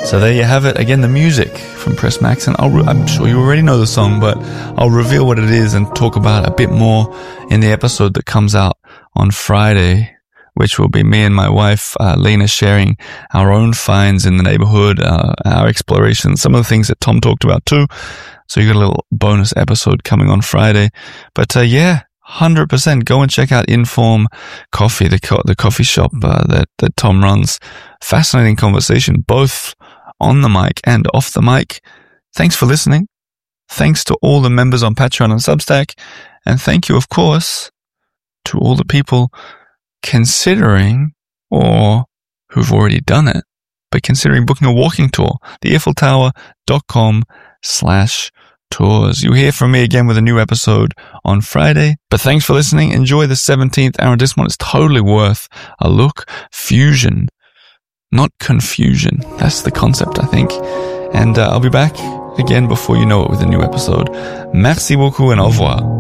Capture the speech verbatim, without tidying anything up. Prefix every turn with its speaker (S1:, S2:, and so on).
S1: So there you have it. Again, the music from Press Max, and I'll re- I'm sure you already know the song, but I'll reveal what it is and talk about it a bit more in the episode that comes out on Friday, which will be me and my wife, uh, Lena, sharing our own finds in the neighborhood, uh, our explorations, some of the things that Tom talked about too. So you got a little bonus episode coming on Friday. But uh, yeah, one hundred percent go and check out Inform Coffee, the co- the coffee shop uh, that, that Tom runs. Fascinating conversation, both on the mic and off the mic. Thanks for listening. Thanks to all the members on Patreon and Substack. And thank you, of course, to all the people considering, or who've already done it, but considering booking a walking tour. The Eiffel Tower dot com slash tours. You'll hear from me again with a new episode on Friday. But thanks for listening. Enjoy the seventeenth arrondissement. It's totally worth a look. Fusion. Not confusion. That's the concept, I think. And uh, I'll be back again before you know it with a new episode. Merci beaucoup and au revoir.